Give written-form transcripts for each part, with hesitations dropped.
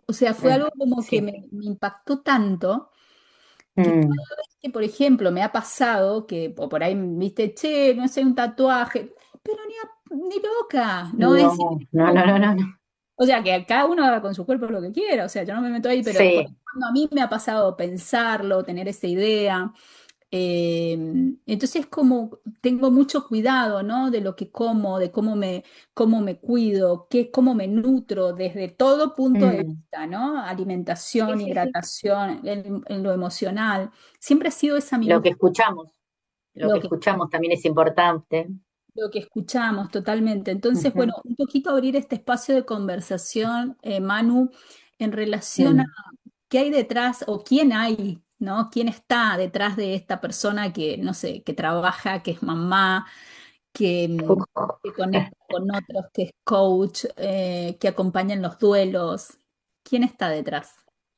O sea, fue Mm, algo como que sí. me impactó tanto que Mm, cada vez que, por ejemplo, me ha pasado que o por ahí, viste, che, no sé, un tatuaje, pero ni loca, ¿no? Es decir, no, no, no, no, no, no. o sea, que cada uno haga con su cuerpo lo que quiera, o sea, yo no me meto ahí, pero Sí, cuando a mí me ha pasado pensarlo, tener esa idea, eh, entonces como tengo mucho cuidado, ¿no? De lo que como, de cómo me cuido, cómo me nutro desde todo punto de mm, vista, ¿no? sí, Alimentación, sí, sí. hidratación, en lo emocional. Siempre ha sido esa mi Lo que búsqueda, escuchamos, lo que lo que escuchamos también es importante. lo que escuchamos totalmente. Entonces, bueno, Ujú, un poquito abrir este espacio de conversación, Manu, en relación a mm. qué hay detrás o quién hay, ¿no? ¿Quién está detrás de esta persona que, no sé, que trabaja, que es mamá, que, que conecta con otros, que es coach, que acompaña en los duelos? ¿Quién está detrás?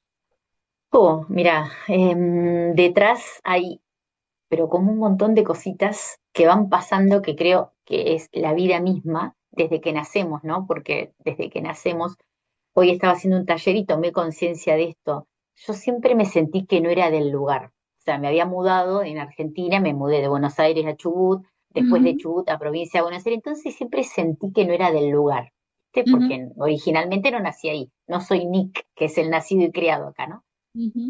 Mira, detrás hay, pero como un montón de cositas que van pasando que creo que es la vida misma desde que nacemos, ¿no? Porque desde que nacemos, hoy estaba haciendo un taller y tomé conciencia de esto. Yo siempre me sentí que no era del lugar. O sea, me había mudado en Argentina, me mudé de Buenos Aires a Chubut, después de Ujú, Chubut a provincia de Buenos Aires, entonces siempre sentí que no era del lugar, ¿viste? ujú, Porque originalmente no nací ahí, no soy Nick, que es el nacido y criado acá, ¿no? ujú.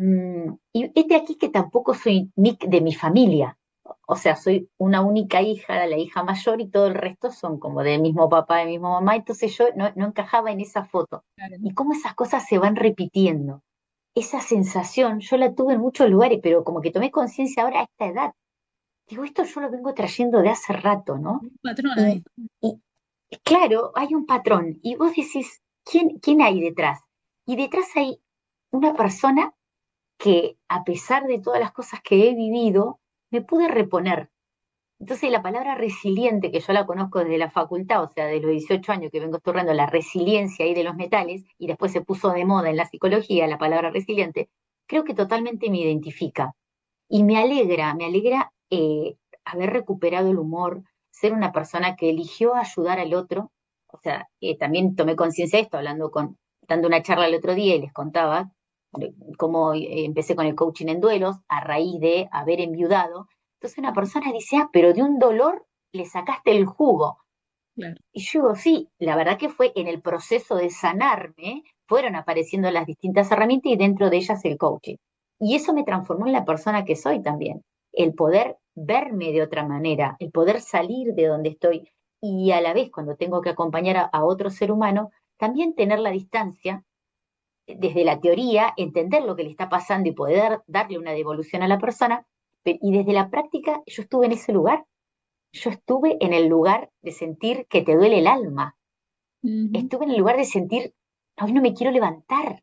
Y es de aquí que tampoco soy Nick de mi familia. O sea, soy una única hija, la hija mayor, y todo el resto son como del mismo papá, de misma mamá. Entonces yo no encajaba en esa foto. Claro. Y cómo esas cosas se van repitiendo. Esa sensación yo la tuve en muchos lugares, pero como que tomé conciencia ahora a esta edad. Digo, esto yo lo vengo trayendo de hace rato, ¿no? Un patrón Y, ahí. y claro, hay un patrón. Y vos decís, ¿quién hay detrás? Y detrás hay una persona que a pesar de todas las cosas que he vivido, me pude reponer. Entonces la palabra resiliente, que yo la conozco desde la facultad, o sea, de los 18 años que vengo estudiando la resiliencia ahí de los metales, y después se puso de moda en la psicología la palabra resiliente, creo que totalmente me identifica. Y me alegra haber recuperado el humor, ser una persona que eligió ayudar al otro. O sea, también tomé conciencia de esto dando una charla el otro día y les contaba cómo empecé con el coaching en duelos a raíz de haber enviudado. Entonces una persona dice, ah, pero de un dolor le sacaste el jugo. Claro. Y yo digo, sí, la verdad que fue en el proceso de sanarme, fueron apareciendo las distintas herramientas y dentro de ellas el coaching. Y eso me transformó en la persona que soy también. El poder verme de otra manera, el poder salir de donde estoy y a la vez cuando tengo que acompañar a otro ser humano, también tener la distancia desde la teoría, entender lo que le está pasando y poder darle una devolución a la persona. Y desde la práctica yo estuve en ese lugar. Yo estuve en el lugar de sentir que te duele el alma, Ujú. estuve en el lugar de sentir, hoy no me quiero levantar,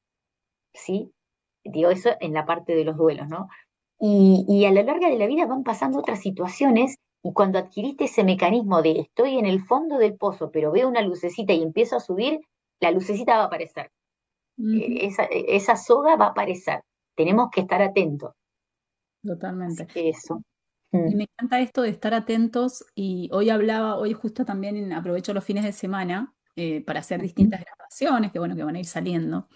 ¿sí? Digo eso en la parte de los duelos, ¿no? Y a la larga de la vida van pasando otras situaciones y cuando adquiriste ese mecanismo de estoy en el fondo del pozo, pero veo una lucecita y empiezo a subir, la lucecita va a aparecer, Ujú. esa soga va a aparecer. Tenemos que estar atentos. Así Totalmente. que eso. Y Mm, me encanta esto de estar atentos y hoy justo también aprovecho los fines de semana para hacer ujú, distintas grabaciones, que bueno, que van a ir saliendo.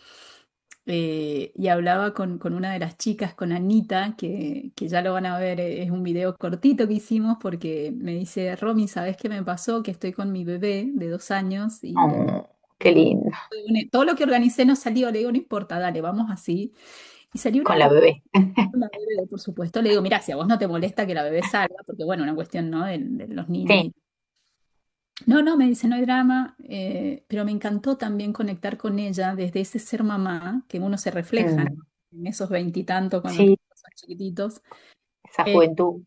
Y hablaba con una de las chicas, con Anita, que ya lo van a ver, es un video cortito que hicimos porque me dice, Romy, ¿sabes qué me pasó? Que estoy con mi bebé de 2 años y oh, qué lindo, todo lo que organicé no salió, le digo, no importa, dale, vamos así. Y salió una con la bebé. la bebé, por supuesto. Le digo, mira, si a vos no te molesta que la bebé salga, porque bueno, una cuestión, ¿no? De los niños. Sí. No, no, me dice, no hay drama, pero me encantó también conectar con ella desde ese ser mamá, que uno se refleja, ¿no? Mm, En esos veintitantos cuando los sí, hijos son chiquititos. esa Eh, juventud.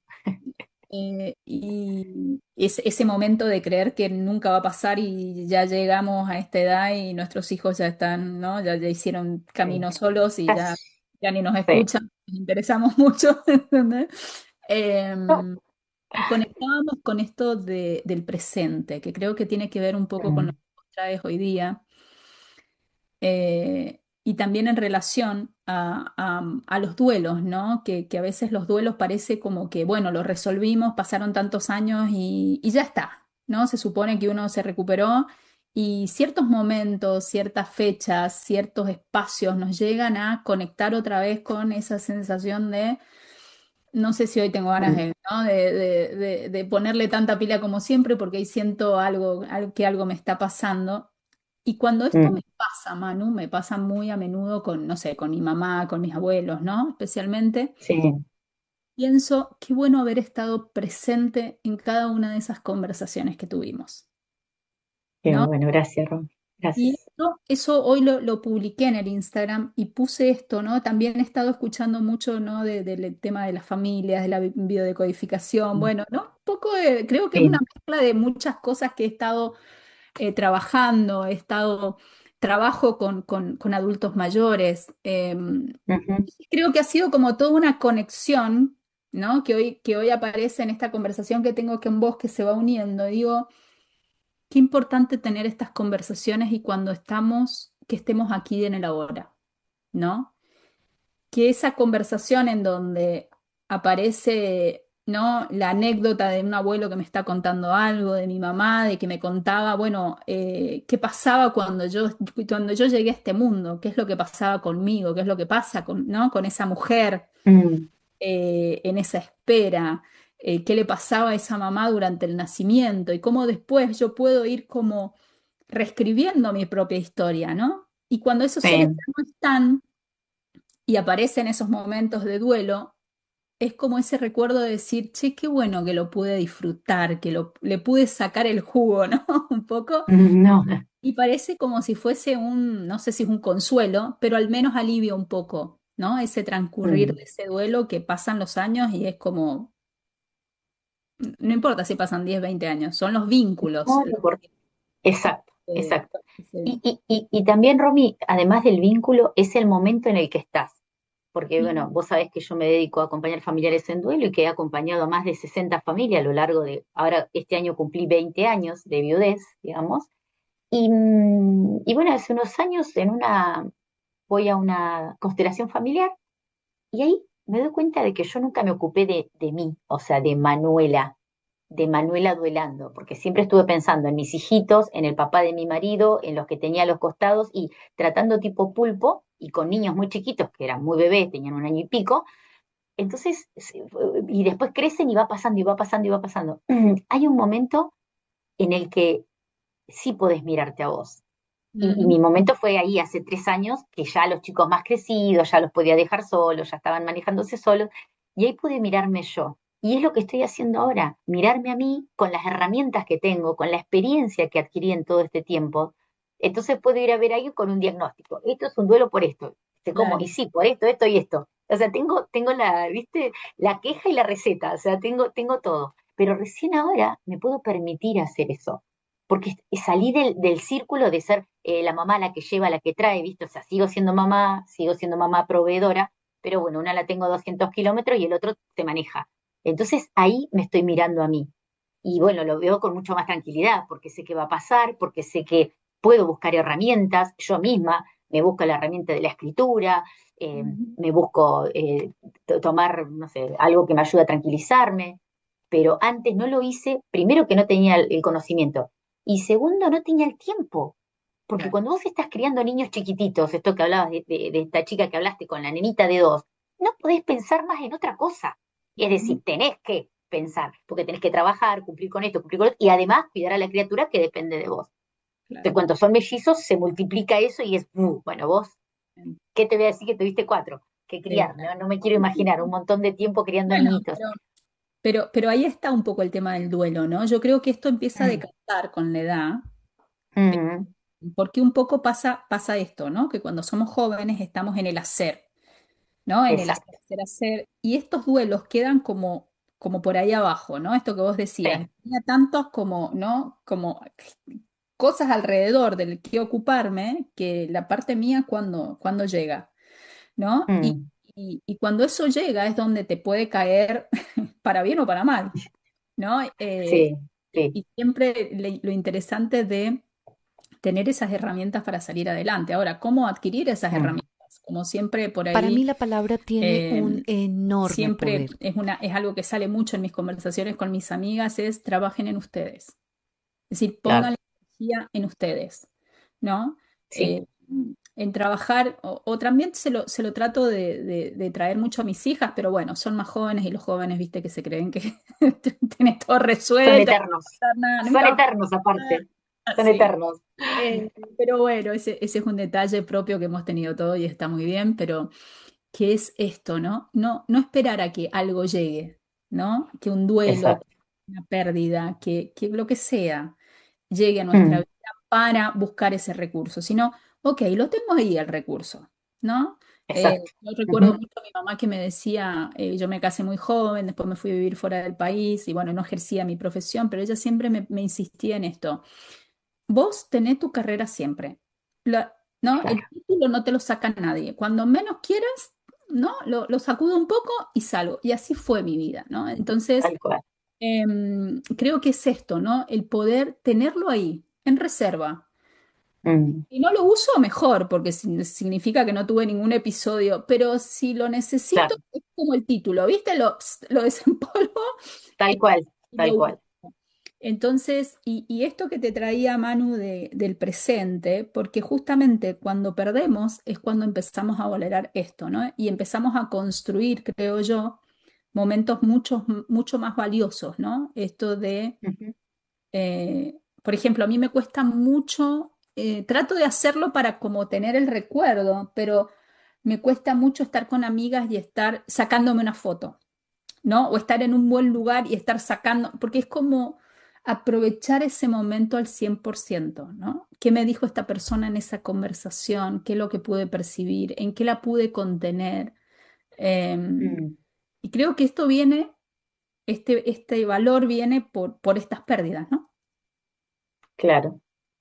y ese momento de creer que nunca va a pasar y ya llegamos a esta edad y nuestros hijos ya están, ¿no? Ya hicieron Sí. camino solos y ya ni nos Sí. escuchan, nos interesamos mucho, ¿entendés? No, Em, y conectábamos con esto del presente, que creo que tiene que ver un poco con lo mm, que vos traes hoy día, y también en relación a los duelos, ¿no? Que a veces los duelos parece como que, bueno, lo resolvimos, pasaron tantos años y ya está, ¿no? Se supone que uno se recuperó Y ciertos momentos, ciertas fechas, ciertos espacios nos llegan a conectar otra vez con esa sensación de, no sé si hoy tengo ganas Mm, de, ¿no? de ponerle tanta pila como siempre, porque ahí siento que algo me está pasando. Y cuando esto me mm, pasa, Manu, me pasa muy a menudo con, no sé, con mi mamá, con mis abuelos, ¿no? Especialmente, sí, pienso qué bueno haber estado presente en cada una de esas conversaciones que tuvimos, qué ¿no? bueno, gracias, Rom. Y Gracias. eso hoy lo publiqué en el Instagram y puse esto, ¿no? También he estado escuchando mucho, ¿no? Del tema de las familias, de la biodecodificación, Mm, bueno, ¿no? Un poco creo que es una sí, mezcla de muchas cosas que he estado trabajando, trabajo con adultos mayores. ujú, Creo que ha sido como toda una conexión, ¿no? Que hoy aparece en esta conversación que tengo con vos, que se va uniendo. Digo, qué importante tener estas conversaciones y cuando estamos, que estemos aquí en el ahora, ¿no? Que esa conversación en donde aparece, ¿no? La anécdota de un abuelo que me está contando algo, de mi mamá, de que me contaba, bueno, qué pasaba cuando yo llegué a este mundo, qué es lo que pasaba conmigo, qué es lo que pasa con, ¿no? Con esa mujer mm, en esa espera, qué le pasaba a esa mamá durante el nacimiento y cómo después yo puedo ir como reescribiendo mi propia historia, ¿no? Y cuando esos seres sí, ya no están y aparecen esos momentos de duelo, es como ese recuerdo de decir, che, qué bueno que lo pude disfrutar, le pude sacar el jugo, ¿no? Un poco. no, Y parece como si fuese no sé si es un consuelo, pero al menos alivia un poco, ¿no? Ese transcurrir de mm, ese duelo que pasan los años y es como, no importa si pasan 10 20 años, son los vínculos. no, no importa. Exacto, Eh, exacto. ese- Y también, Romy, además del vínculo, es el momento en el que estás. Porque, bueno, vos sabés que yo me dedico a acompañar familiares en duelo y que he acompañado a más de 60 familias a lo largo de, ahora este año cumplí 20 años de viudez, digamos. Y bueno, hace unos años voy a una constelación familiar y ahí me doy cuenta de que yo nunca me ocupé de mí, o sea, de Manuela duelando, porque siempre estuve pensando en mis hijitos, en el papá de mi marido, en los que tenía a los costados y tratando tipo pulpo y con niños muy chiquitos que eran muy bebés, tenían un año y pico. Entonces, y después crecen y va pasando y va pasando y va pasando. Hay un momento en el que sí podés mirarte a vos. Y Mm, mi momento fue ahí hace 3 años, que ya los chicos más crecidos, ya los podía dejar solos, ya estaban manejándose solos, y ahí pude mirarme yo. Y es lo que estoy haciendo ahora, mirarme a mí con las herramientas que tengo, con la experiencia que adquirí en todo este tiempo. Entonces puedo ir a ver a alguien con un diagnóstico. Esto es un duelo por esto. Sé cómo, y claro. sí, por esto, esto y esto. O sea, tengo la, ¿viste? La queja y la receta, o sea, tengo todo. Pero recién ahora me puedo permitir hacer eso porque salí del círculo de ser la mamá la que lleva, la que trae, ¿viste? O sea, sigo siendo mamá proveedora, pero bueno, una la tengo a 200 kilómetros y el otro se maneja. Entonces ahí me estoy mirando a mí. Y bueno, lo veo con mucho más tranquilidad, porque sé qué va a pasar, porque sé que puedo buscar herramientas, yo misma me busco la herramienta de la escritura, Ujú, me busco tomar, no sé, algo que me ayude a tranquilizarme, pero antes no lo hice, primero que no tenía el conocimiento, y segundo, no tenía el tiempo. Porque claro. cuando vos estás criando niños chiquititos, esto que hablabas de esta chica que hablaste con la nenita de 2, no podés pensar más en otra cosa. Es Ujú, decir, tenés que pensar, porque tenés que trabajar, cumplir con esto, y además cuidar a la criatura que depende de vos. Te claro. cuento, son mellizos, se multiplica eso y es, bueno, vos, ¿qué te voy a decir que tuviste 4? Que Sí, criar, claro. no me quiero imaginar un montón de tiempo criando Bueno, niñitos. pero ahí está un poco el tema del duelo, ¿no? Yo creo que esto empieza a Mm, decantar con la edad, mm, porque un poco pasa esto, ¿no? Que cuando somos jóvenes estamos en el hacer, ¿no? En el hacer, exacto. hacer, hacer. Y estos duelos quedan como por ahí abajo, ¿no? Esto que vos decías, Sí. tenía tantos como, ¿no? Como cosas alrededor del que ocuparme, que la parte mía cuando llega, ¿no? Y, Mm, y cuando eso llega es donde te puede caer para bien o para mal, ¿no? sí, sí. Y siempre lo interesante de tener esas herramientas para salir adelante. Ahora, ¿cómo adquirir esas Mm, herramientas? Como siempre por Para mí ahí, la palabra tiene un eh, enorme siempre poder. es algo que sale mucho en mis conversaciones con mis amigas, es trabajen en ustedes. Es decir, claro. pónganle energía en ustedes, ¿no? sí, En trabajar, o también se lo trato de traer mucho a mis hijas, pero bueno, son más jóvenes y los jóvenes, viste, que se creen que tienen todo son resuelto, no va eternos, a pasar nada, son nunca va a eternos pasar aparte, nada, son sí. eternos. Pero bueno, ese es un detalle propio que hemos tenido todo y está muy bien, pero que es esto, ¿no? No esperar a que algo llegue, ¿no? Que un duelo, Exacto. una pérdida, que lo que sea llegue a nuestra Mm, vida para buscar ese recurso, sino, ok, lo tengo ahí el recurso, ¿no? exacto. Yo recuerdo Ujú, mucho a mi mamá que me decía, yo me casé muy joven, después me fui a vivir fuera del país y bueno, no ejercía mi profesión, pero ella siempre me insistía en esto. Vos tenés tu carrera siempre, ¿no? El claro, título no te lo saca nadie. Cuando menos quieras, ¿no? Lo sacudo un poco y salgo. Y así fue mi vida, ¿no? Entonces, tal cual. creo que es esto, ¿no? El poder tenerlo ahí, en reserva. Mm, Si no lo uso, mejor, porque significa que no tuve ningún episodio, pero si lo necesito, claro, es como el título, ¿viste? Lo desempolvo tal cual, y tal lo cual. uso. Entonces, y esto que te traía Manu del presente, porque justamente cuando perdemos es cuando empezamos a valorar esto, ¿no? Y empezamos a construir, creo yo, momentos mucho más valiosos, ¿no? Esto de Ujú, por ejemplo, a mí me cuesta mucho, trato de hacerlo para como tener el recuerdo, pero me cuesta mucho estar con amigas y estar sacándome una foto, ¿no? O estar en un buen lugar y estar sacando, porque es como aprovechar ese momento al 100%, ¿no? ¿Qué me dijo esta persona en esa conversación? ¿Qué es lo que pude percibir? ¿En qué la pude contener? mm, Y creo que esto viene, este valor viene por estas pérdidas, ¿no? claro.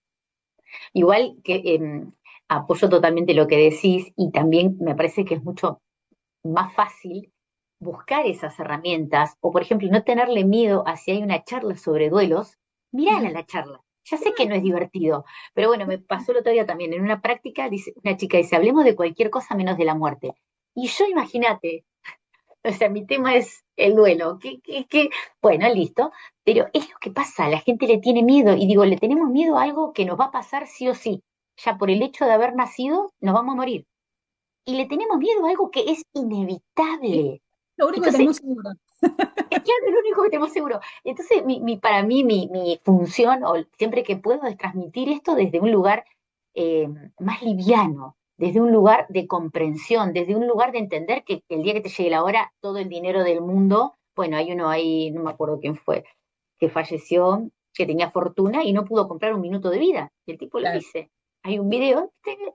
Igual que apoyo totalmente lo que decís y también me parece que es mucho más fácil buscar esas herramientas o, por ejemplo, no tenerle miedo a si hay una charla sobre duelos, mirala la charla. Ya sé que no es divertido, pero bueno, me pasó el otro día también en una práctica, dice, una chica dice, hablemos de cualquier cosa menos de la muerte. Y yo imagínate, o sea, mi tema es el duelo, bueno, listo, pero es lo que pasa, la gente le tiene miedo y digo, le tenemos miedo a algo que nos va a pasar sí o sí, ya por el hecho de haber nacido nos vamos a morir y le tenemos miedo a algo que es Sí, inevitable. lo único que Entonces, tenemos seguro. es claro, es lo único que tenemos seguro. Entonces, para mí, mi función, o siempre que puedo, es transmitir esto desde un lugar eh, más liviano, desde un lugar de comprensión, desde un lugar de entender que el día que te llegue la hora, todo el dinero del mundo, bueno, hay uno ahí, no me acuerdo quién fue, que falleció, que tenía fortuna y no pudo comprar un minuto de vida. Y el tipo lo Claro. dice. Hay un video,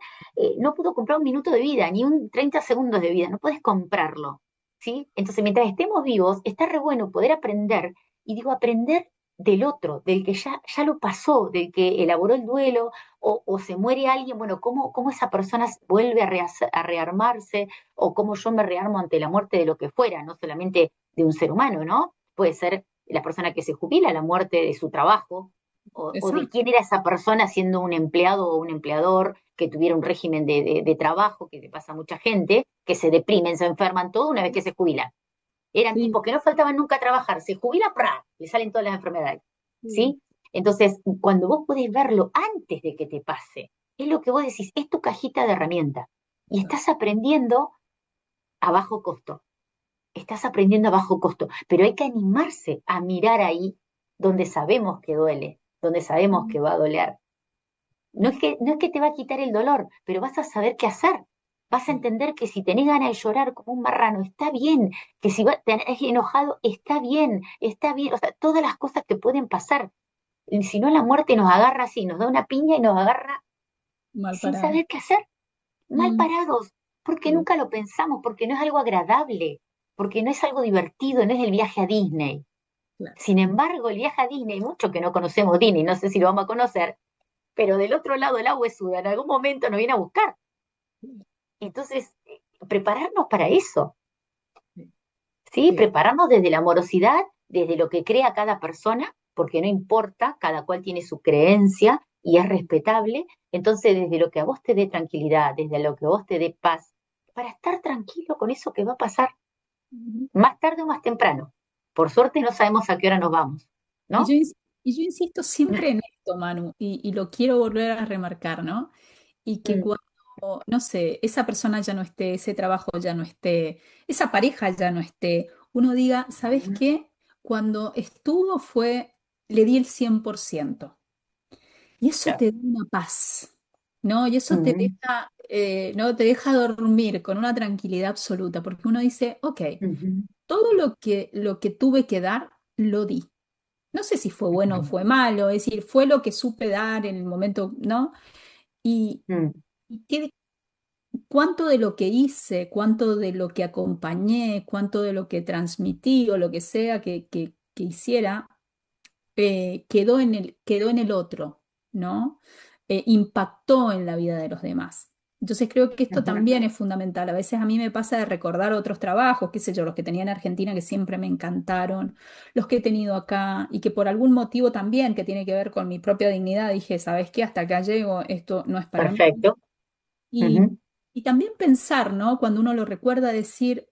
no pudo comprar un minuto de vida, ni un 30 segundos de vida, no puedes comprarlo. ¿Sí? Entonces, mientras estemos vivos, está re bueno poder aprender, y digo, aprender del otro, del que ya lo pasó, del que elaboró el duelo, o se muere alguien, bueno, cómo esa persona vuelve a rearmarse, o cómo yo me rearmo ante la muerte de lo que fuera, no solamente de un ser humano, ¿no? Puede ser la persona que se jubila, la muerte de su trabajo, o de Exacto. quién era esa persona siendo un empleado o un empleador que tuviera un régimen de trabajo, que le pasa a mucha gente, que se deprimen, se enferman todo una vez que se jubilan. Eran Sí, tipos que no faltaban nunca a trabajar, se jubila, ¡prá! Le salen todas las enfermedades. sí, ¿Sí? Entonces, cuando vos podés verlo antes de que te pase, es lo que vos decís, es tu cajita de herramientas. Y estás aprendiendo a bajo costo. Estás aprendiendo a bajo costo. Pero hay que animarse a mirar ahí donde sabemos que duele, donde sabemos que va a doler. No es que te va a quitar el dolor, pero vas a saber qué hacer. Vas a sí, entender que si tenés ganas de llorar como un marrano, está bien. Que si tenés enojado, está bien. O sea, todas las cosas que pueden pasar. Y si no, la muerte nos agarra así, nos da una piña y nos agarra mal sin parado. saber qué hacer, mal Mm, parados, porque sí, nunca lo pensamos, porque no es algo agradable, porque no es algo divertido, no es el viaje a Disney. claro. Sin embargo, el viaje a Disney, mucho que no conocemos Disney, no sé si lo vamos a conocer, pero del otro lado el agua es suda, en algún momento nos viene a buscar. Entonces, prepararnos para eso, Sí, ¿sí? sí, Prepararnos desde la amorosidad, desde lo que crea cada persona, porque no importa, cada cual tiene su creencia y es respetable. Entonces, desde lo que a vos te dé tranquilidad, desde lo que a vos te dé paz, para estar tranquilo con eso que va a pasar ujú. más tarde o más temprano. Por suerte no sabemos a qué hora nos vamos, Y yo, ¿no? y yo insisto siempre en esto, Manu, y lo quiero volver a remarcar, ¿no? Y que Mm, cuando, no sé, esa persona ya no esté, ese trabajo ya no esté, esa pareja ya no esté, uno diga, ¿sabes mm, qué? Cuando estuvo le di el 100%. Y eso claro. te da una paz, ¿no? Y eso te Mm, deja, ¿no? Te deja dormir con una tranquilidad absoluta, porque uno dice, ok, ujú, todo lo que tuve que dar, lo di. No sé si fue bueno o ujú, fue malo, es decir, fue lo que supe dar en el momento, ¿no? Y, mm, y cuánto de lo que hice, cuánto de lo que acompañé, cuánto de lo que transmití o lo que sea que hiciera, quedó en el otro, ¿no? Impactó en la vida de los demás. Entonces creo que esto ujú. también es fundamental. A veces a mí me pasa de recordar otros trabajos, qué sé yo, los que tenía en Argentina que siempre me encantaron, los que he tenido acá y que por algún motivo también que tiene que ver con mi propia dignidad dije, ¿sabes qué? Hasta acá llego, esto no es para mí. Perfecto. Y, Ujú, y también pensar, ¿no? Cuando uno lo recuerda, decir,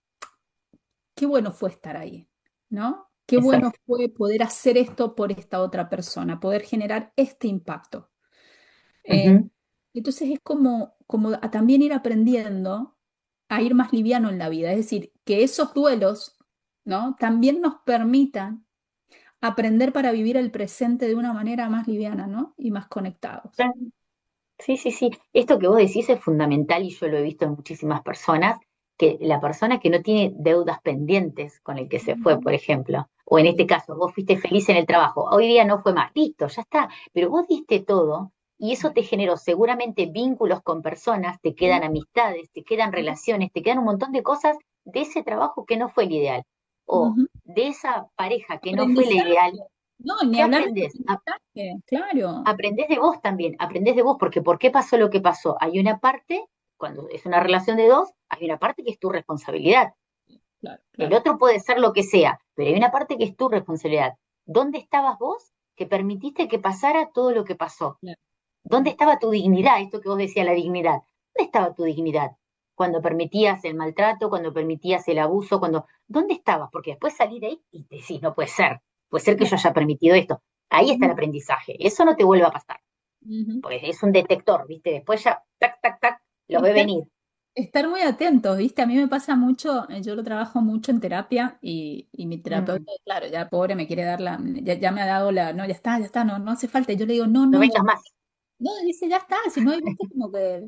qué bueno fue estar ahí, ¿no? Qué bueno exacto. fue poder hacer esto por esta otra persona, poder generar este impacto. Eh, Ujú, entonces es como a también ir aprendiendo a ir más liviano en la vida, es decir, que esos duelos, ¿no? También nos permitan aprender para vivir el presente de una manera más liviana, ¿no? Y más conectados. claro. Sí, sí, sí. Esto que vos decís es fundamental y yo lo he visto en muchísimas personas, que la persona que no tiene deudas pendientes con el que se fue, Ujú. por ejemplo, o en este Sí. caso, vos fuiste feliz en el trabajo, hoy día no fue más, listo, ya está, pero vos diste todo y eso te generó seguramente vínculos con personas, te quedan amistades, te quedan relaciones, te quedan un montón de cosas de ese trabajo que no fue el ideal, o Ujú. de esa pareja que no fue la Aprendizaje. ideal. No, ni ¿Qué hablar de aprendés? aprendizaje, claro. Aprendés de vos también, aprendés de vos, porque ¿por qué pasó lo que pasó? Hay una parte, cuando es una relación de dos, hay una parte que es tu responsabilidad. Claro, El claro. otro puede ser lo que sea, pero hay una parte que es tu responsabilidad. ¿Dónde estabas vos que permitiste que pasara todo lo que pasó? Claro, ¿Dónde claro. estaba tu dignidad? Esto que vos decías, la dignidad. ¿Dónde estaba tu dignidad? Cuando permitías el maltrato, cuando permitías el abuso, ¿Dónde estabas? Porque después salís de ahí y te decís, no puede ser que No. yo haya permitido esto. Ahí está el Ujú, aprendizaje. Eso no te vuelve a pasar ujú. pues es un detector, ¿viste? Después ya, tac, tac, tac, lo ve Estar, venir. estar muy atentos, ¿viste? A mí me pasa mucho, yo lo trabajo mucho en terapia y mi Mm, terapeuta, claro, ya pobre me quiere dar ya me ha dado no, ya está, no, no hace falta. Y yo le digo, no, no no, vengas más. no, dice, ya está, si no hay, viste, como que...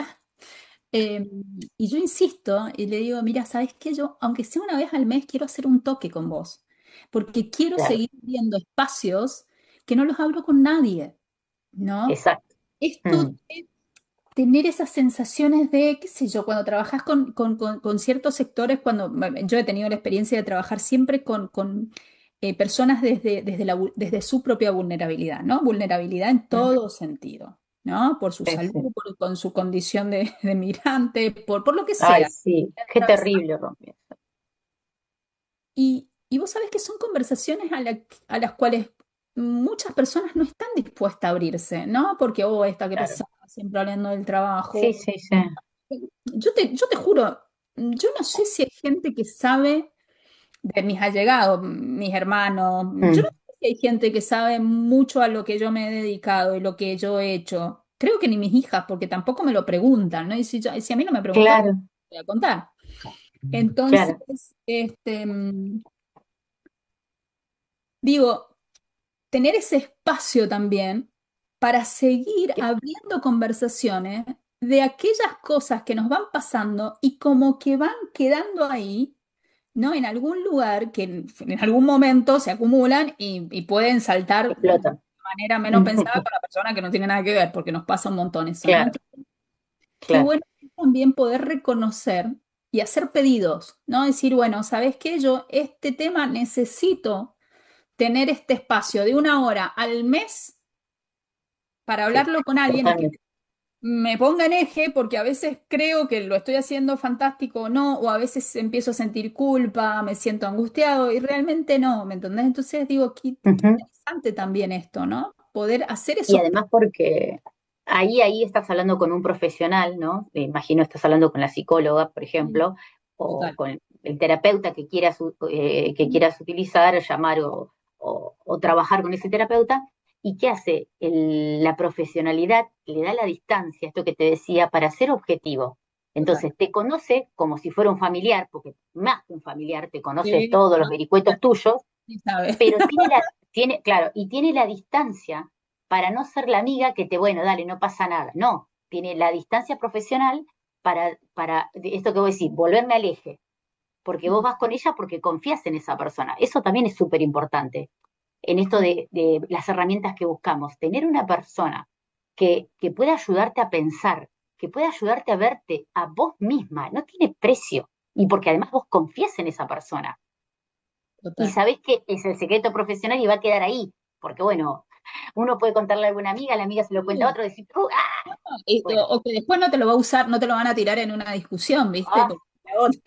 Eh, y yo insisto y le digo, mira, ¿sabes qué? Yo, aunque sea una vez al mes, quiero hacer un toque con vos, porque quiero Claro, seguir viendo espacios que no los abro con nadie, ¿no? exacto. Esto Mm, de tener esas sensaciones de, qué sé yo, cuando trabajas con ciertos sectores, bueno, yo he tenido la experiencia de trabajar siempre con personas desde su propia vulnerabilidad, ¿no? Vulnerabilidad en mm, todo sentido, ¿no? Por su sí, salud, sí. con su condición de migrante, por lo que Ay, sea. sí, qué terrible, Romy. Y vos sabés que son conversaciones a las cuales muchas personas no están dispuestas a abrirse, ¿no? Porque, oh, esta que Claro. pesada, siempre hablando del Sí, trabajo. sí, sí. Yo te juro, yo no sé si hay gente que sabe de mis allegados, mis hermanos, yo no Mm, sé si hay gente que sabe mucho a lo que yo me he dedicado y lo que yo he hecho. Creo que ni mis hijas, porque tampoco me lo preguntan, ¿no? Y si a mí no me preguntan, claro, voy a contar. Entonces, claro. digo, tener ese espacio también para seguir abriendo conversaciones de aquellas cosas que nos van pasando y como que van quedando ahí, ¿no? En algún lugar que en algún momento se acumulan y pueden saltar de Explota. manera menos pensada con la persona que no tiene nada que ver, porque nos pasa un montón eso, ¿no? Claro, Entonces, qué claro. bueno también poder reconocer y hacer pedidos, ¿no? Decir, bueno, ¿sabes qué? Yo este tema necesito tener este espacio de 1 hora al mes para Sí, hablarlo con alguien y que totalmente. me ponga en eje, porque a veces creo que lo estoy haciendo fantástico o no, o a veces empiezo a sentir culpa, me siento angustiado y realmente no, ¿me entendés? Entonces digo, qué Ujú. interesante también esto, ¿no? Poder hacer Y esos... además porque ahí estás hablando con un profesional, ¿no? Me imagino estás hablando con la psicóloga, por ejemplo, o Total. con el terapeuta que quieras utilizar, llamar o trabajar con ese terapeuta. ¿Y qué hace? La profesionalidad le da la distancia, esto que te decía, para ser objetivo. Total. Entonces te conoce como si fuera un familiar, porque más que un familiar, te conoce Sí, todos los vericuetos tuyos, sí, sabe. pero claro, y tiene la distancia para no ser la amiga que te, bueno, dale, no pasa nada. No, tiene la distancia profesional para esto que voy a decir, volverme al eje, porque vos Mm, vas con ella porque confías en esa persona. Eso también es súper importante en esto de las herramientas que buscamos. Tener una persona que pueda ayudarte a pensar, que pueda ayudarte a verte a vos misma, no tiene precio. Y porque además vos confías en esa persona y total. sabés que es el secreto profesional y va a quedar ahí. Porque bueno, uno puede contarle a alguna amiga, la amiga se lo cuenta a Sí. otro, decir, bueno, O que después no te lo va a usar, no te lo van a tirar en una discusión, ¿viste? ah, Porque la otra-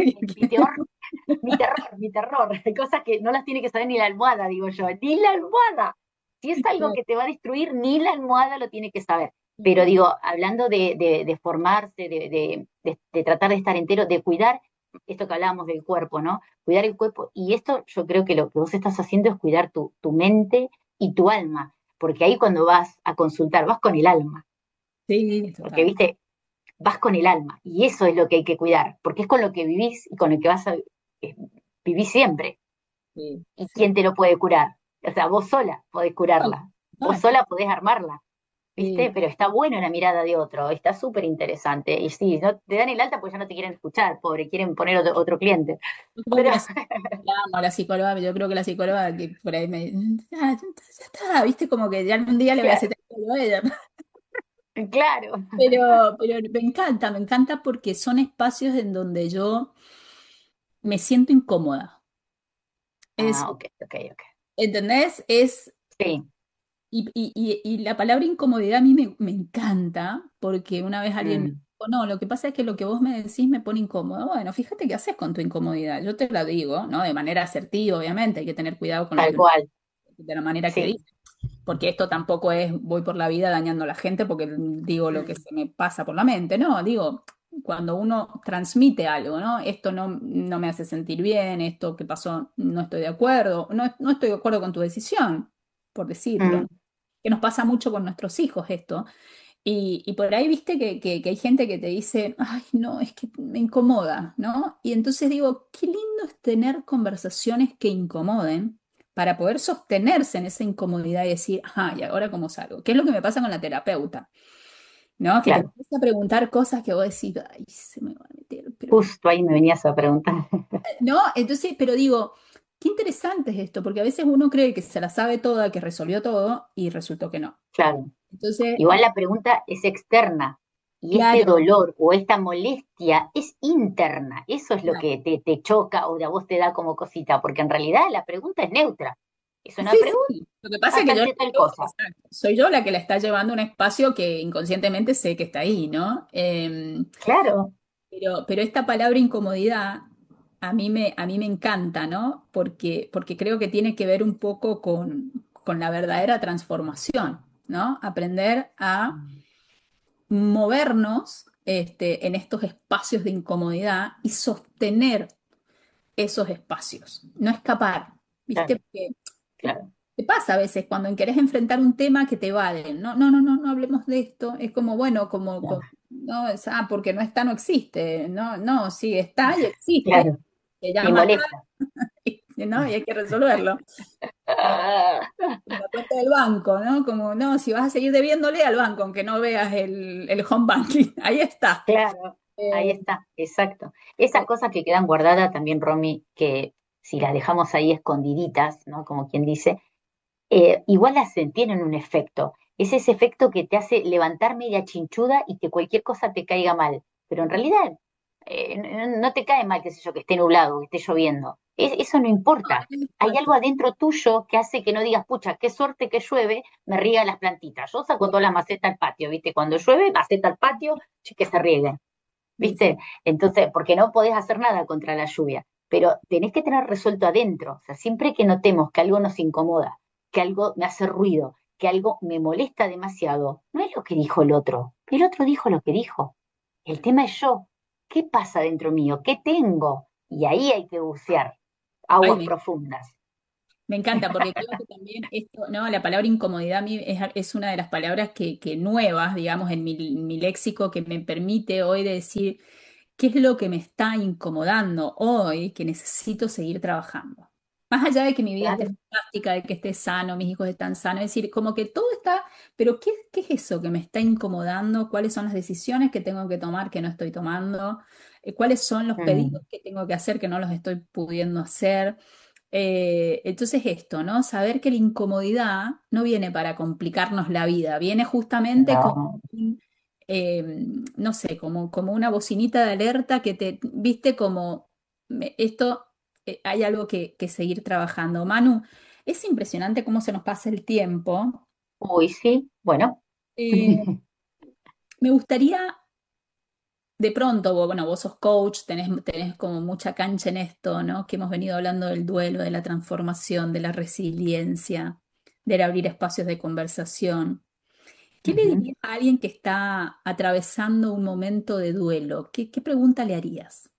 mi terror, mi terror. Hay cosas que no las tiene que saber ni la almohada, digo yo, ni la almohada. Si es algo que te va a destruir, ni la almohada lo tiene que saber. Pero digo, hablando de formarse, de tratar de estar entero, de cuidar, esto que hablábamos del cuerpo, ¿no? Cuidar el cuerpo. Y esto yo creo que lo que vos estás haciendo es cuidar tu mente y tu alma. Porque ahí cuando vas a consultar, vas con el alma. Sí, Porque, total. viste, vas con el alma. Y eso es lo que hay que cuidar. Porque es con lo que vivís y con lo que vas a vivir siempre. Sí, ¿Y sí. quién te lo puede curar? O sea, vos sola podés No, curarla, vos exacto. sola podés armarla, Sí, ¿viste? Pero está bueno la mirada de otro, está súper interesante. Y sí, no, te dan el alta porque ya no te quieren escuchar, pobre, quieren poner otro cliente. yo creo que Pero, la amo a la psicóloga, yo creo que la psicóloga que por ahí me ya está, ¿viste? Como que ya algún día le voy a hacer algo a ella. claro. Pero me encanta porque son espacios en donde yo me siento incómoda. Es, Ah, ok, ok, ok. ¿entendés? Es, Sí. y la palabra incomodidad a mí me encanta porque una vez alguien me Mm, dijo, no, lo que pasa es que lo que vos me decís me pone incómoda. Bueno, fíjate qué haces con tu incomodidad. Yo te la digo, ¿no? De manera asertiva, obviamente, hay que tener cuidado con lo tal que uno, cual, de la manera que sí. dice, porque esto tampoco es voy por la vida dañando a la gente porque digo lo que Mm, se me pasa por la mente, no, digo, cuando uno transmite algo, ¿no? Esto no me hace sentir bien, esto que pasó no estoy de acuerdo, no estoy de acuerdo con tu decisión, por decirlo, ¿no? mm, Que nos pasa mucho con nuestros hijos esto. Y por ahí viste que hay gente que te dice, ay, no, es que me incomoda, ¿no? Y entonces digo, qué lindo es tener conversaciones que incomoden para poder sostenerse en esa incomodidad y decir, ah, ¿y ahora cómo salgo? ¿Qué es lo que me pasa con la terapeuta? ¿No? Que te claro. empieza a preguntar cosas que vos decís, ay, se me va a meter, pero Justo ahí me venías a preguntar. no, entonces, pero digo, qué interesante es esto, porque a veces uno cree que se la sabe toda, que resolvió todo, y resultó que no. Claro. Entonces, Igual la pregunta es externa y este claro, dolor o esta molestia es interna. Eso es lo claro. que te choca o de a vos te da como cosita, porque en realidad la pregunta es neutra. Es Sí, una pregunta, sí. Lo que pasa es que pásate tal cosa. exacto, soy yo la que la está llevando a un espacio que inconscientemente sé que está ahí, ¿no? Claro. Pero esta palabra incomodidad a mí me encanta, ¿no? Porque creo que tiene que ver un poco con la verdadera transformación, ¿no? Aprender a movernos en estos espacios de incomodidad y sostener esos espacios, no escapar, ¿viste? Claro, Porque claro. te pasa a veces cuando querés enfrentar un tema que te evaden, no hablemos de esto, es como, bueno, no, porque no está, no existe, no, sí está y existe, Claro. se Y llama molesta. tal, ¿no? Y hay que resolverlo. Eh, Como la cuenta del banco, ¿no? Como, no, si vas a seguir debiéndole al banco, aunque no veas el home banking, ahí está. Claro, ahí Eh, está, exacto. Esas cosas que quedan guardadas también, Romy, que si las dejamos ahí escondiditas, ¿no? Como quien dice, igual tienen un efecto. Es ese efecto que te hace levantar media chinchuda y que cualquier cosa te caiga mal. Pero en realidad no te cae mal, qué sé yo, que esté nublado, que esté lloviendo. Eso no importa. Hay algo exacto. adentro tuyo que hace que no digas, pucha, qué suerte que llueve, me riega las plantitas. Yo saco todas las macetas al patio, ¿viste? Cuando llueve, maceta al patio, que se rieguen. Sí, sí. ¿Viste? Entonces, porque no podés hacer nada contra la lluvia, pero tenés que tener resuelto adentro. O sea, siempre que notemos que algo nos incomoda, que algo me hace ruido, que algo me molesta demasiado, no es lo que dijo el otro dijo lo que dijo. El tema es yo. ¿Qué pasa dentro mío? ¿Qué tengo? Y ahí hay que bucear Ay, aguas profundas. Me encanta porque creo que también esto, ¿no? La palabra incomodidad a mí es una de las palabras que nuevas, digamos, en mi léxico que me permite hoy de decir qué es lo que me está incomodando hoy que necesito seguir trabajando. Más allá de que mi vida esté Claro. fantástica, de que esté sano, mis hijos están sanos, es decir, como que todo está, pero ¿qué es eso que me está incomodando? ¿Cuáles son las decisiones que tengo que tomar que no estoy tomando? ¿Cuáles son los Mm, pedidos que tengo que hacer que no los estoy pudiendo hacer? Entonces esto, ¿no? Saber que la incomodidad no viene para complicarnos la vida, viene justamente como, no. eh, no sé, como una bocinita de alerta que te, viste, como esto, hay algo que seguir trabajando. Manu, es impresionante cómo se nos pasa el tiempo. Uy, sí, bueno. Eh, Me gustaría, de pronto, bueno, vos sos coach, tenés como mucha cancha en esto, ¿no? Que hemos venido hablando del duelo, de la transformación, de la resiliencia, del abrir espacios de conversación. ¿Qué le Ujú. dirías a alguien que está atravesando un momento de duelo? ¿Qué pregunta le harías?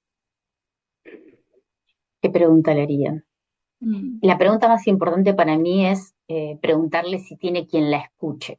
¿Qué pregunta le haría? Mm, La pregunta más importante para mí es preguntarle si tiene quien la escuche.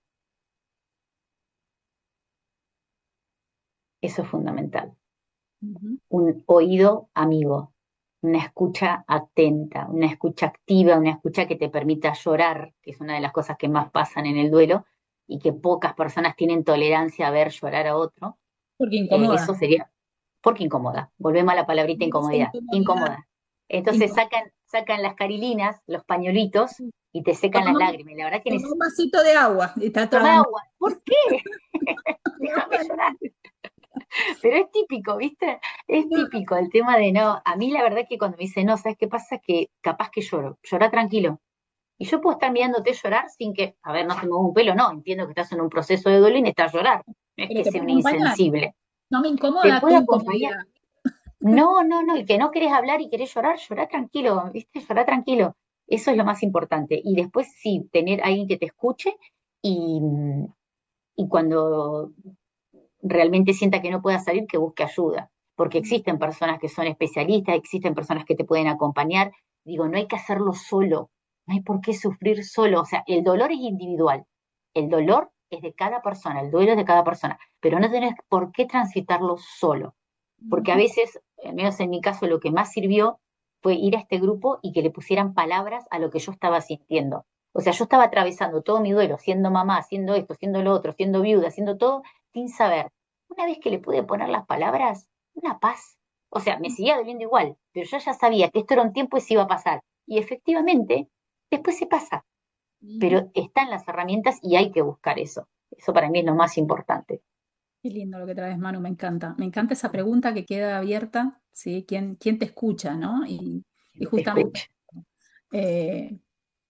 Eso es fundamental. ujú. Un oído amigo, una escucha atenta, una escucha activa, una escucha que te permita llorar, que es una de las cosas que más pasan en el duelo y que pocas personas tienen tolerancia a ver llorar a otro. Porque Eso incomoda. sería, porque incomoda. Volvemos a la palabrita Esa incomodidad. incomodidad. Incomoda. Entonces Incomoda. sacan las carilinas, los pañuelitos y te secan las Toma, lágrimas. Y la verdad que toma un vasito de agua y está toma tragando. agua. ¿Por qué? Déjame llorar. Pero es típico, ¿viste? Es No, típico el tema de no. A mí la verdad que cuando me dice no, ¿sabes qué pasa? Que capaz que lloro. Llora tranquilo. Y yo puedo estar mirándote llorar sin que, a ver, no se me mueve un pelo, no. Entiendo que estás en un proceso de duelo y necesitas llorar. No es pero que te sea puedo una acompañar. insensible. No me Te incomoda tu puedo acompañar. incomodidad. No, no, no, y que no querés hablar y querés llorar, llorá tranquilo, ¿viste? Llorá tranquilo. Eso es lo más importante. Y después sí, tener alguien que te escuche y, y cuando realmente sienta que no pueda salir, que busque ayuda. Porque existen personas que son especialistas, existen personas que te pueden acompañar. Digo, no hay que hacerlo solo, no hay por qué sufrir solo. O sea, el dolor es individual, el dolor es de cada persona, el duelo es de cada persona, pero no tenés por qué transitarlo solo porque a Ujú. veces, al menos en mi caso, lo que más sirvió fue ir a este grupo y que le pusieran palabras a lo que yo estaba sintiendo. O sea, yo estaba atravesando todo mi duelo, siendo mamá, haciendo esto, siendo lo otro, siendo viuda, haciendo todo, sin saber. Una vez que le pude poner las palabras, una paz. O sea, me seguía doliendo igual, pero yo ya sabía que esto era un tiempo y se iba a pasar. Y efectivamente, después se pasa. Ujú. Pero están las herramientas y hay que buscar eso. Eso para mí es lo más importante. Qué lindo lo que traes, Manu, me encanta. Me encanta esa pregunta que queda abierta, ¿sí? ¿Quién te escucha, ¿no? Y Que te justamente, escuche. eh,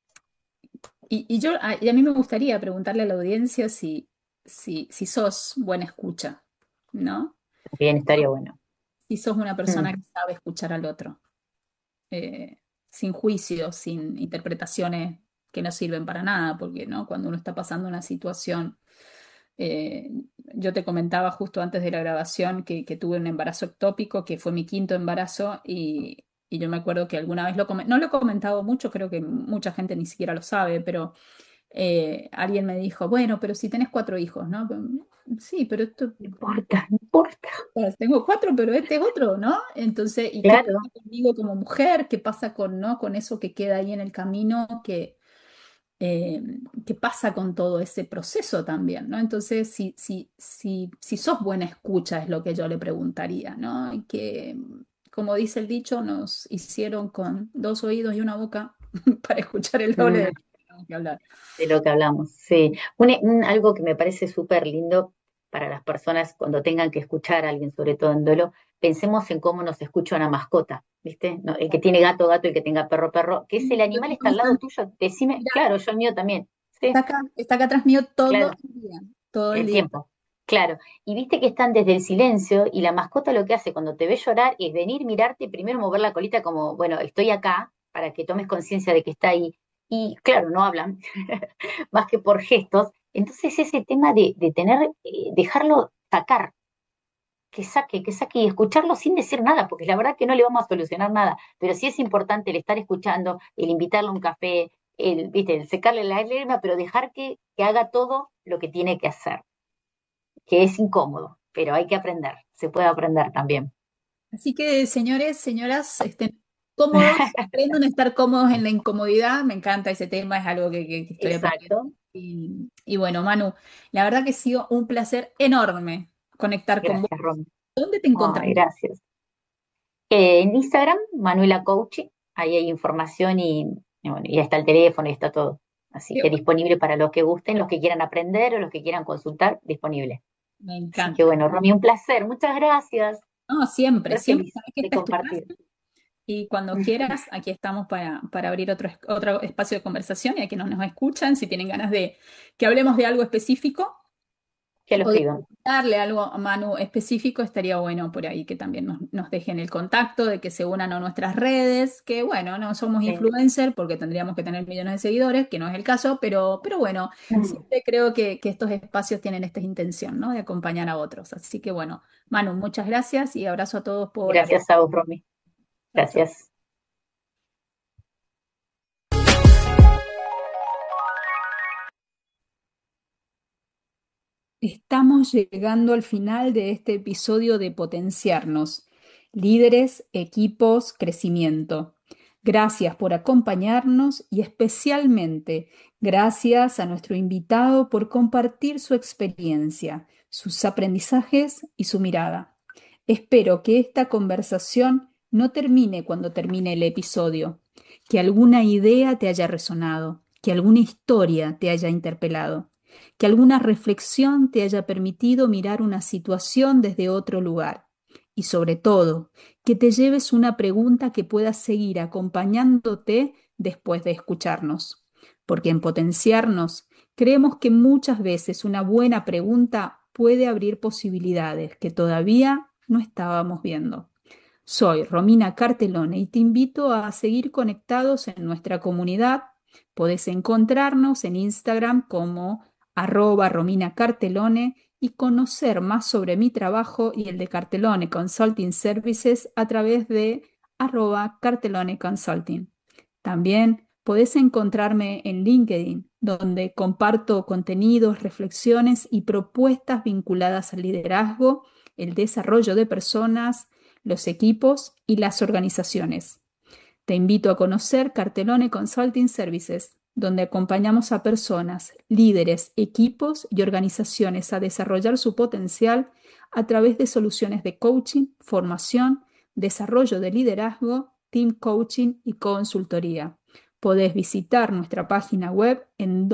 y a mí me gustaría preguntarle a la audiencia si sos buena escucha, ¿no? Bien, estaría bueno. Si sos una Mm. persona que sabe escuchar al otro, sin juicios, sin interpretaciones que no sirven para nada, porque, ¿no? Cuando uno está pasando una situación. Eh, yo te comentaba justo antes de la grabación que tuve un embarazo ectópico, que fue mi quinto embarazo, y yo me acuerdo que alguna vez no lo he comentado mucho, creo que mucha gente ni siquiera lo sabe, pero alguien me dijo, bueno, pero si tenés cuatro hijos, ¿no? Sí, pero esto, No importa, no importa. tengo cuatro, pero este es otro, ¿no? Entonces, ¿y qué Claro. pasa conmigo como mujer? ¿Qué pasa con, ¿no? con eso que queda ahí en el camino eh, qué pasa con todo ese proceso también, ¿no? Entonces, si sos buena escucha es lo que yo le preguntaría, ¿no? Y que, como dice el dicho, nos hicieron con dos oídos y una boca para escuchar el doble de Mm, lo que tenemos que hablar. de lo que hablamos, sí. Algo que me parece súper lindo para las personas cuando tengan que escuchar a alguien, sobre todo en duelo, pensemos en cómo nos escucha una mascota, ¿viste? No, el que tiene gato, gato, el que tenga perro, perro, que es el Yo animal tengo está mi al lado Santi, tuyo, decime, mira, claro, yo el mío también, sí, está acá atrás mío todo claro, el día, todo el el día. tiempo, claro. Y viste que están desde el silencio y la mascota lo que hace cuando te ve llorar es venir, mirarte y primero mover la colita como, bueno, estoy acá para que tomes conciencia de que está ahí. Y claro, no hablan, más que por gestos. Entonces ese tema de tener, dejarlo sacar, que saque y escucharlo sin decir nada, porque la verdad que no le vamos a solucionar nada, pero sí es importante el estar escuchando, el invitarle a un café, ¿viste? El secarle la lágrima, pero dejar que haga todo lo que tiene que hacer, que es incómodo, pero hay que aprender, se puede aprender también. Así que, señores, señoras, estén cómodos, aprendan a estar cómodos en la incomodidad. Me encanta ese tema, es algo que estoy aprendiendo. Exacto. Y bueno, Manu, la verdad que ha sido un placer enorme conectar con vos. Gracias, Romy. ¿Dónde te Ay, encontramos? gracias. En Instagram, Manuela Coaching, ahí hay información y bueno, y está el teléfono y está todo. Así Qué que bueno, disponible para los que gusten, los que quieran aprender o los que quieran consultar, disponible. me Así que encanta. bueno, Romy, un placer. Muchas gracias. No, siempre, Re siempre feliz sabes que de esta es tu casa compartir. y cuando quieras, aquí estamos para abrir otro espacio de conversación y a quienes nos escuchan, si tienen ganas de que hablemos de algo específico Que los o de pido. darle algo a Manu específico, estaría bueno por ahí que también nos dejen el contacto, de que se unan a nuestras redes, que bueno, no somos Sí. influencer porque tendríamos que tener millones de seguidores, que no es el caso, pero bueno, siempre creo que estos espacios tienen esta intención, ¿no? De acompañar a otros. Así que bueno, Manu, muchas gracias y abrazo a todos por ahí. Gracias a vos, Romy. Chau, chau. Gracias. Estamos llegando al final de este episodio de Potenciarnos, líderes, equipos, crecimiento. Gracias por acompañarnos y especialmente gracias a nuestro invitado por compartir su experiencia, sus aprendizajes y su mirada. Espero que esta conversación no termine cuando termine el episodio, que alguna idea te haya resonado, que alguna historia te haya interpelado, que alguna reflexión te haya permitido mirar una situación desde otro lugar y sobre todo, que te lleves una pregunta que pueda seguir acompañándote después de escucharnos. Porque en Potenciarnos creemos que muchas veces una buena pregunta puede abrir posibilidades que todavía no estábamos viendo. Soy Romina Cartelone y te invito a seguir conectados en nuestra comunidad. Podés encontrarnos en Instagram como @Romina Cartelone y conocer más sobre mi trabajo y el de Cartelone Consulting Services a través de @Cartelone Consulting. También podés encontrarme en LinkedIn, donde comparto contenidos, reflexiones y propuestas vinculadas al liderazgo, el desarrollo de personas, los equipos y las organizaciones. Te invito a conocer Cartelone Consulting Services, donde acompañamos a personas, líderes, equipos y organizaciones a desarrollar su potencial a través de soluciones de coaching, formación, desarrollo de liderazgo, team coaching y consultoría. Podés visitar nuestra página web en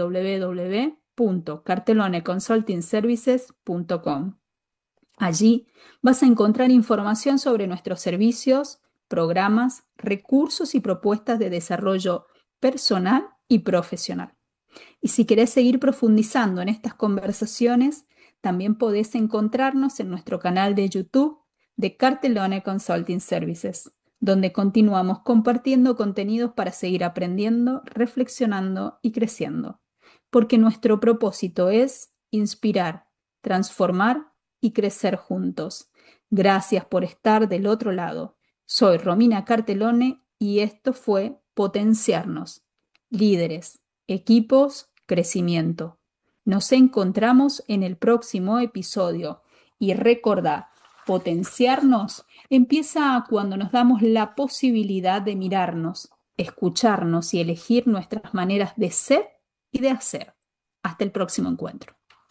www.carteloneconsultingservices.com. Allí vas a encontrar información sobre nuestros servicios, programas, recursos y propuestas de desarrollo personal y profesional. Y si querés seguir profundizando en estas conversaciones, también podés encontrarnos en nuestro canal de YouTube de Cartelone Consulting Services, donde continuamos compartiendo contenidos para seguir aprendiendo, reflexionando y creciendo. Porque nuestro propósito es inspirar, transformar y crecer juntos. Gracias por estar del otro lado. Soy Romina Cartelone y esto fue Potenciarnos. Líderes, equipos, crecimiento. Nos encontramos en el próximo episodio y recordad, potenciarnos empieza cuando nos damos la posibilidad de mirarnos, escucharnos y elegir nuestras maneras de ser y de hacer. Hasta el próximo encuentro.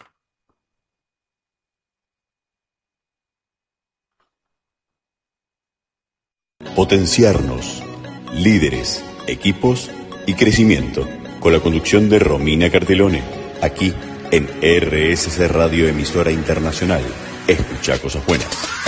Potenciarnos, líderes, equipos y crecimiento, con la conducción de Romina Cartelone, aquí en RSC Radio Emisora Internacional. Escucha cosas buenas.